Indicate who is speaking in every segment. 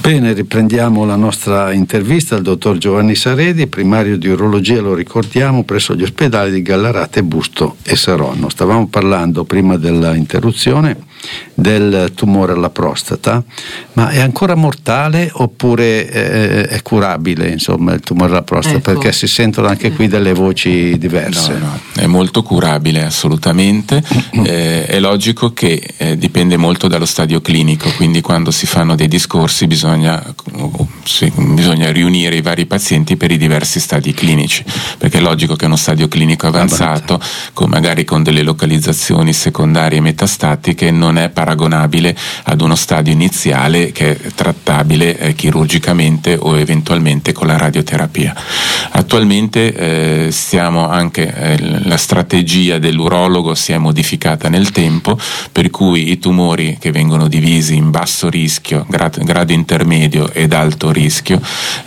Speaker 1: Bene, riprendiamo la nostra intervista al dottor Giovanni Saredi, primario di urologia, lo ricordiamo, presso gli ospedali di Gallarate, Busto e Saronno. Stavamo parlando prima dell'interruzione del tumore alla prostata, ma è ancora mortale oppure è curabile, insomma, il tumore alla prostata? Ecco. Perché si sentono anche qui delle voci diverse.
Speaker 2: No, è molto curabile, assolutamente. È logico che dipende molto dallo stadio clinico, quindi quando si fanno dei discorsi bisogna riunire i vari pazienti per i diversi stadi clinici, perché è logico che uno stadio clinico avanzato, magari con delle localizzazioni secondarie metastatiche, non è paragonabile ad uno stadio iniziale che è trattabile chirurgicamente o eventualmente con la radioterapia. Attualmente la strategia dell'urologo si è modificata nel tempo, per cui i tumori che vengono divisi in basso rischio, grado intermedio ed alto rischio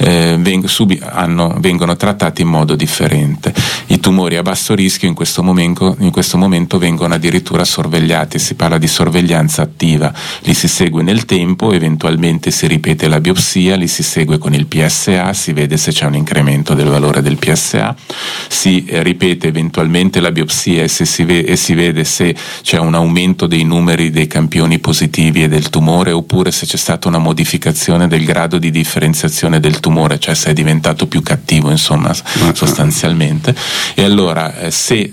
Speaker 2: vengono trattati in modo differente. I tumori a basso rischio in questo momento vengono addirittura sorvegliati, si parla di sorveglianza attiva, li si segue nel tempo, eventualmente si ripete la biopsia, li si segue con il PSA, si vede se c'è un incremento del valore del PSA, si ripete eventualmente la biopsia e si vede se c'è un aumento dei numeri dei campioni positivi e del tumore, oppure se c'è stata una modificazione del grado di differenziazione del tumore, cioè se è diventato più cattivo, insomma, sostanzialmente. E allora se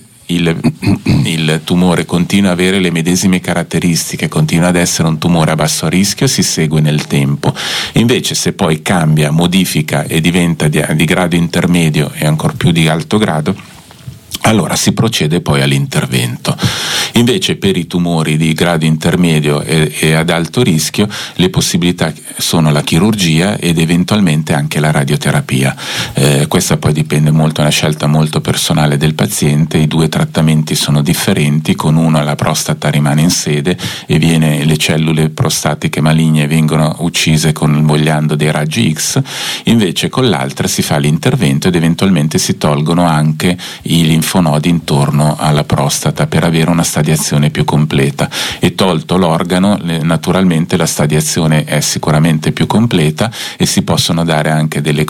Speaker 2: il tumore continua a avere le medesime caratteristiche, continua ad essere un tumore a basso rischio, si segue nel tempo. Invece se poi cambia, modifica e diventa di grado intermedio e ancor più di alto grado, allora si procede poi all'intervento. Invece per i tumori di grado intermedio e ad alto rischio le possibilità sono la chirurgia ed eventualmente anche la radioterapia. Questa poi dipende molto, è una scelta molto personale del paziente. I due trattamenti sono differenti, con uno la prostata rimane in sede e le cellule prostatiche maligne vengono uccise convogliando dei raggi X, invece con l'altra si fa l'intervento ed eventualmente si tolgono anche i linfonodi intorno alla prostata per avere una stadiazione più completa, e tolto l'organo naturalmente la stadiazione è sicuramente più completa e si possono dare anche delle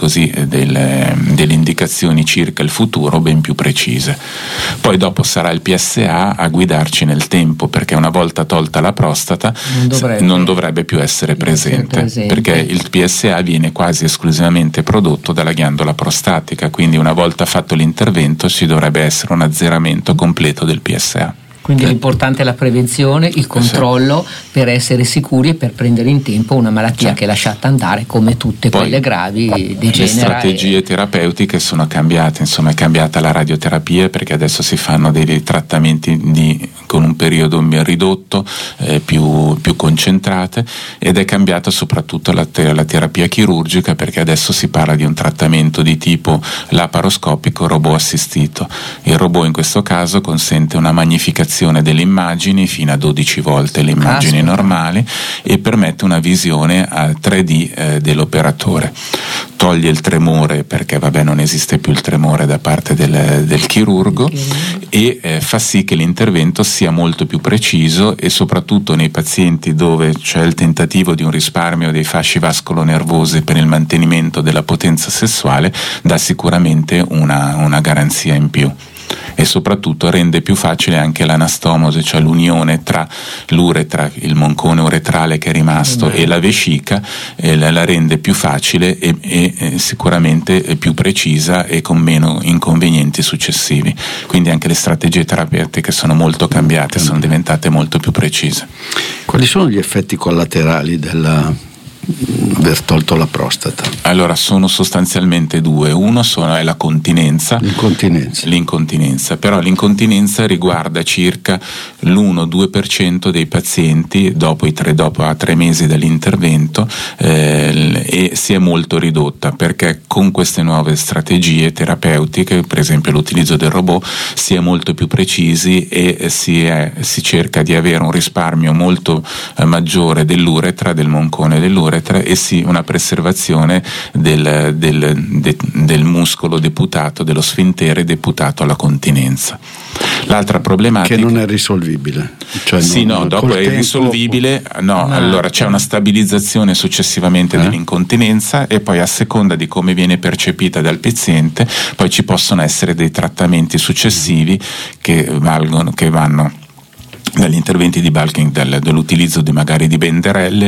Speaker 2: indicazioni circa il futuro ben più precise. Poi dopo sarà il PSA a guidarci nel tempo, perché una volta tolta la prostata non dovrebbe più essere presente, perché il PSA viene quasi esclusivamente prodotto dalla ghiandola prostatica, quindi una volta fatto l'intervento ci dovrebbe essere un azzeramento completo del PSA.
Speaker 3: Quindi l'importante è la prevenzione, il controllo, per essere sicuri e per prendere in tempo una malattia che è lasciata andare, come tutte quelle gravi, degenera.
Speaker 2: Le strategie terapeutiche sono cambiate, insomma è cambiata la radioterapia, perché adesso si fanno dei trattamenti con un periodo ridotto, più concentrate, ed è cambiata soprattutto la terapia chirurgica, perché adesso si parla di un trattamento di tipo laparoscopico robot assistito. Il robot in questo caso consente una magnificazione delle immagini fino a 12 volte le immagini normali e permette una visione a 3D dell'operatore. Toglie il tremore, perché non esiste più il tremore da parte del chirurgo, e fa sì che l'intervento sia molto più preciso, e soprattutto nei pazienti dove c'è il tentativo di un risparmio dei fasci vascolo-nervosi per il mantenimento della potenza sessuale, dà sicuramente una garanzia in più. E soprattutto rende più facile anche l'anastomosi, cioè l'unione tra l'uretra, il moncone uretrale che è rimasto, e la vescica, la rende più facile e sicuramente più precisa e con meno inconvenienti successivi. Quindi anche le strategie terapeutiche sono molto cambiate, sono diventate molto più precise.
Speaker 1: Quali sono gli effetti collaterali aver tolto la prostata?
Speaker 2: Allora, sono sostanzialmente due. Uno è la continenza. L'incontinenza. Però l'incontinenza riguarda circa l'1-2% dei pazienti dopo a 3 mesi dall'intervento, e si è molto ridotta, perché con queste nuove strategie terapeutiche, per esempio l'utilizzo del robot, si è molto più precisi e si cerca di avere un risparmio molto maggiore dell'uretra, del moncone dell'uretra, e si una preservazione del muscolo deputato, dello sfintere deputato alla continenza. L'altra problematica
Speaker 1: che non è risolvibile, cioè
Speaker 2: dopo è irrisolvibile, allora c'è una stabilizzazione successivamente dell'incontinenza, e poi a seconda di come viene percepita dal paziente poi ci possono essere dei trattamenti successivi che vanno dagli interventi di bulking, dall'utilizzo magari di benderelle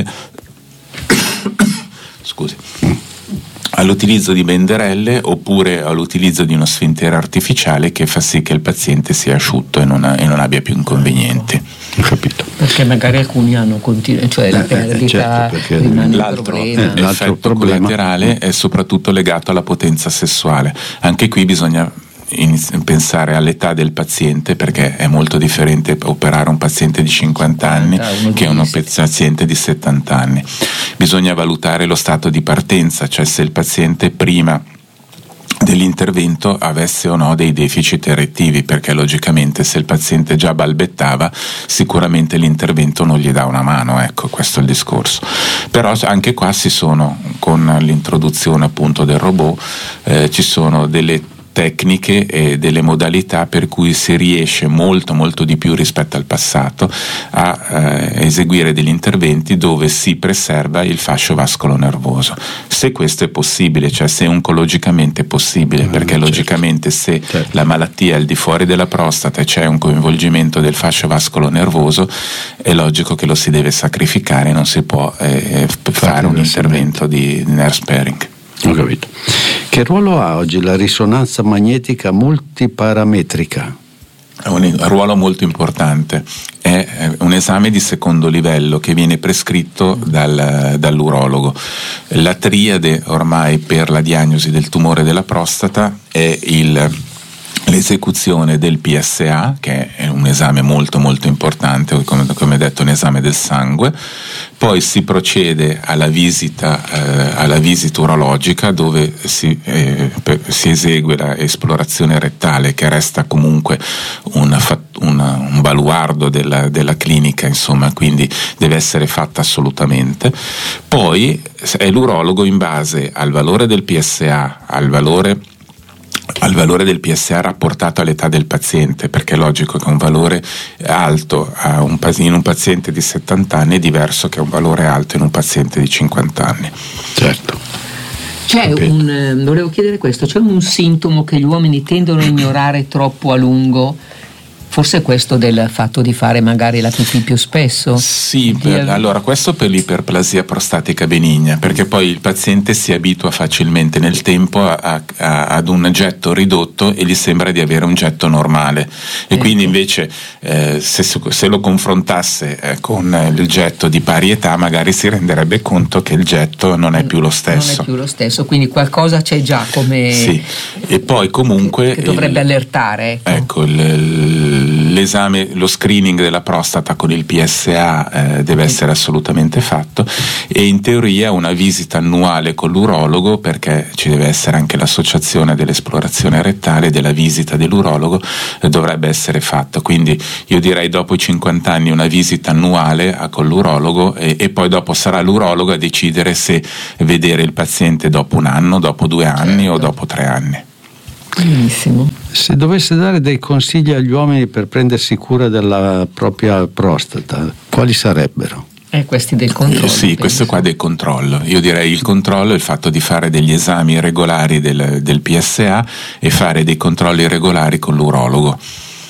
Speaker 2: all'utilizzo di benderelle, oppure all'utilizzo di uno sfintere artificiale che fa sì che il paziente sia asciutto e non abbia più inconvenienti.
Speaker 1: Ho capito.
Speaker 3: Perché magari alcuni hanno la perdita, rimane
Speaker 2: l'altro effetto collaterale è soprattutto legato alla potenza sessuale. Anche qui bisogna pensare all'età del paziente, perché è molto differente operare un paziente di 50 anni che un paziente di 70 anni. Bisogna valutare lo stato di partenza, cioè se il paziente prima dell'intervento avesse o no dei deficit erettivi, perché logicamente se il paziente già balbettava sicuramente l'intervento non gli dà una mano, ecco, questo è il discorso. Però anche qua con l'introduzione appunto del robot ci sono delle tecniche e delle modalità per cui si riesce molto molto di più rispetto al passato a eseguire degli interventi dove si preserva il fascio vascolo-nervoso, se questo è possibile, cioè se oncologicamente è possibile, perché logicamente se la malattia è al di fuori della prostata e c'è un coinvolgimento del fascio vascolo-nervoso, è logico che lo si deve sacrificare, non si può fare un intervento di nerve sparing.
Speaker 1: Ho capito. Che ruolo ha oggi la risonanza magnetica multiparametrica?
Speaker 2: È un ruolo molto importante, è un esame di secondo livello che viene prescritto dall'urologo. La triade ormai per la diagnosi del tumore della prostata è l'esecuzione del PSA, che è un esame molto molto importante, come detto un esame del sangue. Poi si procede alla visita urologica, dove si esegue l'esplorazione rettale, che resta comunque un baluardo della clinica, insomma, quindi deve essere fatta assolutamente. Poi è l'urologo, in base al valore del PSA, al valore del PSA rapportato all'età del paziente, perché è logico che un valore alto in un paziente di 70 anni è diverso che un valore alto in un paziente di 50 anni.
Speaker 1: Certo.
Speaker 3: Volevo chiedere questo, c'è un sintomo che gli uomini tendono a ignorare troppo a lungo? Forse questo del fatto di fare magari la pipì più spesso?
Speaker 2: Sì, allora questo per l'iperplasia prostatica benigna, perché poi il paziente si abitua facilmente nel tempo ad un getto ridotto e gli sembra di avere un getto normale, e quindi invece se lo confrontasse con il getto di pari età magari si renderebbe conto che il getto non è più lo stesso.
Speaker 3: Non è più lo stesso, quindi qualcosa c'è già come...
Speaker 2: Sì, e poi comunque...
Speaker 3: Che dovrebbe allertare.
Speaker 2: Ecco, l'esame, lo screening della prostata con il PSA deve essere assolutamente fatto, e in teoria una visita annuale con l'urologo, perché ci deve essere anche l'associazione dell'esplorazione rettale e della visita dell'urologo, dovrebbe essere fatta. Quindi io direi dopo i 50 anni una visita annuale con l'urologo, e poi dopo sarà l'urologo a decidere se vedere il paziente dopo un anno, dopo 2 anni o dopo 3 anni.
Speaker 3: Benissimo.
Speaker 1: Se dovesse dare dei consigli agli uomini per prendersi cura della propria prostata, quali sarebbero?
Speaker 3: Questi del controllo.
Speaker 2: Sì, questo qua del controllo. Io direi il controllo, il fatto di fare degli esami regolari del PSA e fare dei controlli regolari con l'urologo.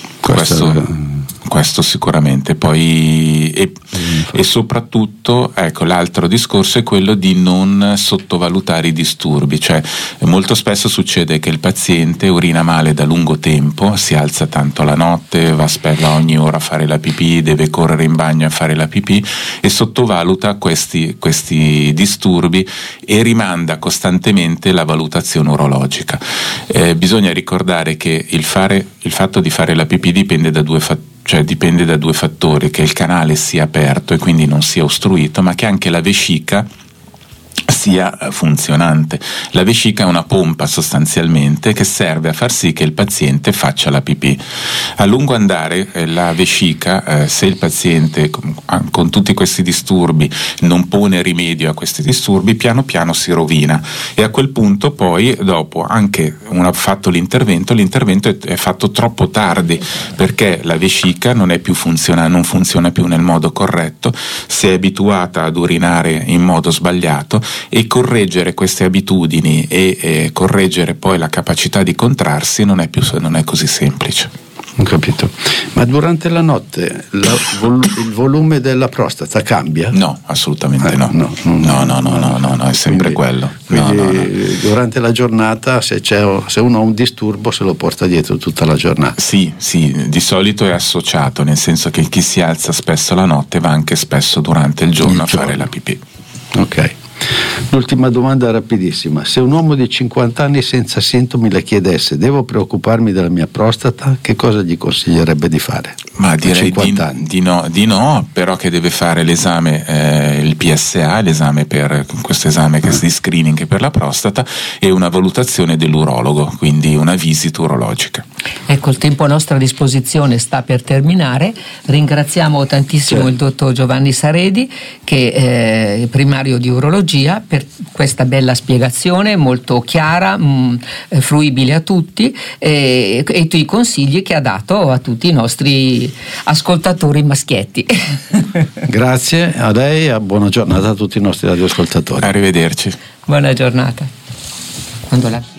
Speaker 2: Questo sicuramente. Poi e soprattutto, ecco, l'altro discorso è quello di non sottovalutare i disturbi, cioè molto spesso succede che il paziente urina male da lungo tempo, si alza tanto la notte, va ogni ora a fare la pipì, deve correre in bagno a fare la pipì, e sottovaluta questi disturbi e rimanda costantemente la valutazione urologica. Bisogna ricordare che il fatto di fare la pipì dipende da due fattori, che il canale sia aperto e quindi non sia ostruito, ma che anche la vescica sia funzionante. La vescica è una pompa sostanzialmente che serve a far sì che il paziente faccia la pipì. A lungo andare la vescica, se il paziente con tutti questi disturbi non pone rimedio a questi disturbi, piano piano si rovina, e a quel punto poi, dopo anche fatto l'intervento è fatto troppo tardi, perché la vescica non funziona più nel modo corretto, si è abituata ad urinare in modo sbagliato, e correggere queste abitudini e correggere poi la capacità di contrarsi non è così semplice.
Speaker 1: Ho capito. Ma durante la notte il volume della prostata cambia?
Speaker 2: No, assolutamente no, è sempre quello.
Speaker 1: Quindi durante la giornata, se uno ha un disturbo, se lo porta dietro tutta la giornata?
Speaker 2: Sì, di solito è associato, nel senso che chi si alza spesso la notte va anche spesso durante il giorno a fare la pipì.
Speaker 1: Ok. L'ultima domanda rapidissima: se un uomo di 50 anni senza sintomi le chiedesse devo preoccuparmi della mia prostata, che cosa gli consiglierebbe di fare?
Speaker 2: Ma direi di no, però che deve fare l'esame, il PSA, questo esame che è di screening per la prostata, e una valutazione dell'urologo, quindi una visita urologica.
Speaker 3: Ecco, il tempo a nostra disposizione sta per terminare. Ringraziamo tantissimo il dottor Giovanni Saredi, che è primario di urologia, per questa bella spiegazione molto chiara, fruibile a tutti, e i consigli che ha dato a tutti i nostri ascoltatori maschietti.
Speaker 1: Grazie a lei e buona giornata a tutti i nostri radioascoltatori.
Speaker 2: Arrivederci.
Speaker 3: Buona giornata.